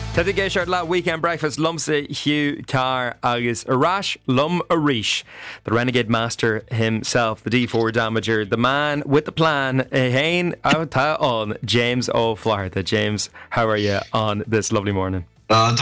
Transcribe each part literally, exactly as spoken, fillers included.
Teddy Géisiart lá weekend breakfast lumsa Hugh Carr agus Arash Lum Arish, the renegade master himself, the D four damager, the man with the plan. Hain Ata on James O'Flaherty. James, how are you on this lovely morning? Ah,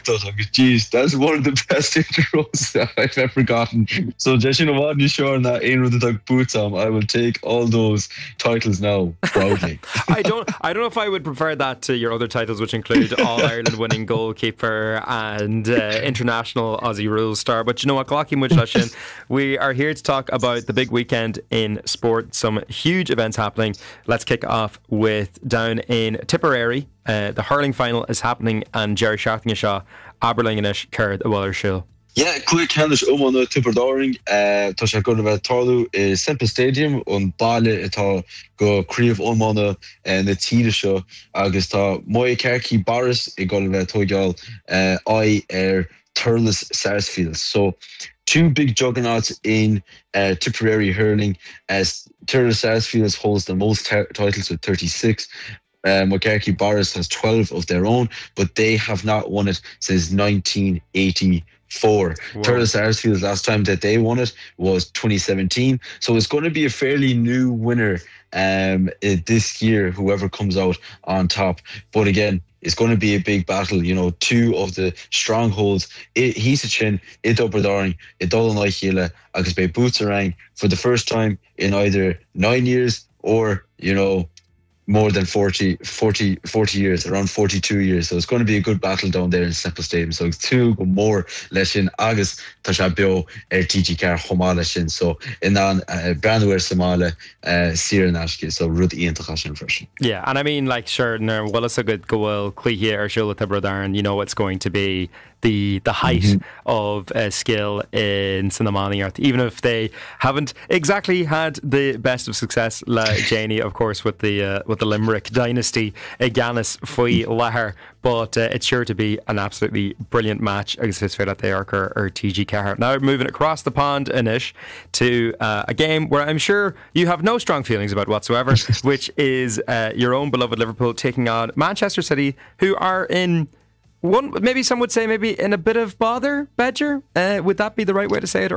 Jeez, that's one of the best intros that I've ever gotten. So, just you know what, you sure that in with the dog boots on, I will take all those titles now proudly. I don't, I don't know if I would prefer that to your other titles, which include All Ireland winning goalkeeper and uh, international Aussie rules star. But you know what, Glockie Mujlashin, we are here to talk about the big weekend in sport. Some huge events happening. Let's kick off with down in Tipperary. Uh, the hurling final is happening, and Jerry Sharthingashaw, Aberlinganish, Curd, a Waller Show. Yeah, quick handles um on the Tipperdoring. Uh, Tosha go to the Torlu is Semper Stadium on Bale. It go Creve Umana and the Tita show. August Moy Kerky Boris. It go to the Toyal. Uh, I air Turles Sarsfield. So two big juggernauts in uh, Tipperary hurling, as Turles Sarsfield holds the most t- titles with thirty-six. Uh, McCarthy Boris has twelve of their own, but they have not won it since nineteen eighty-four. Turles Sarsfield, last time that they won it was twenty seventeen. So it's going to be a fairly new winner um, this year, whoever comes out on top. But again, it's going to be a big battle. You know, two of the strongholds. He's a chin, it Dublin, it Dublin Hila, agus by Bootsarang for the first time in either nine years or, you know, more than forty, forty, forty years, around forty-two years. So it's going to be a good battle down there in Semple Stadium. So two go more leshin agus tashabio er T G Carr homa leshin. So in an Brandware Somala Sierra Nashki. So Ruth Ian Takashin version. Yeah, and I mean, like, sure, no, well, it's a good goal. Clehe or Shula Tibrodaran, you know, it's going to be the the height mm-hmm. of uh, skill in Cinnamoni Earth, even if they haven't exactly had the best of success. La Janie, of course, with the uh, with the Limerick dynasty, Ganis Fui Lahar, but uh, it's sure to be an absolutely brilliant match against his fair at the Arker or T G Carr. Now moving across the pond, Anish, to uh, a game where I'm sure you have no strong feelings about whatsoever, which is uh, your own beloved Liverpool taking on Manchester City, who are in one, maybe some would say maybe in a bit of bother, Badger. Uh, would that be the right way to say it?